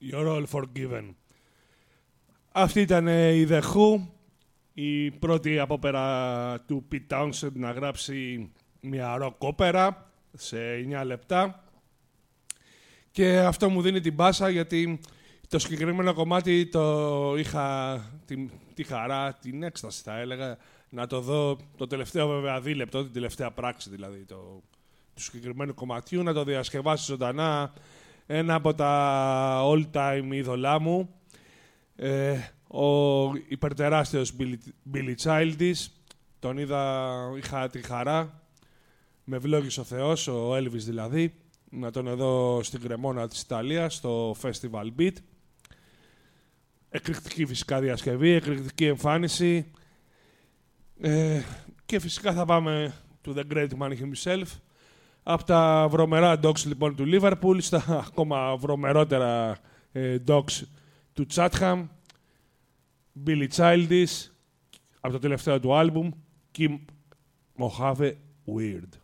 You're all forgiven. Αυτή ήταν η The Who, η πρώτη απόπερα του Pete Townshend να γράψει μια rock όπερα σε 9 λεπτά. Και αυτό μου δίνει την πάσα γιατί το συγκεκριμένο κομμάτι το είχα τη χαρά, την έκσταση θα έλεγα, να το δω το τελευταίο βέβαια δίλεπτο, την τελευταία πράξη δηλαδή του συγκεκριμένου κομματιού, να το διασκευάσει ζωντανά ένα από τα all-time είδωλά μου, ο υπερτεράστιος Billy Childish. Τον είχα τη χαρά, με ευλόγησε ο Θεός, ο Elvis δηλαδή, να τον δω στην Κρεμόνα της Ιταλίας, στο Festival Beat. Εκρηκτική φυσικά διασκευή, εκρηκτική εμφάνιση. Και φυσικά θα πάμε to the great man himself. Από τα βρωμερά dogs λοιπόν του Liverpool στα ακόμα βρωμερότερα dogs του Chatham, Billy Childish, από το τελευταίο του άλμπουμ, Kim Mojave Weird.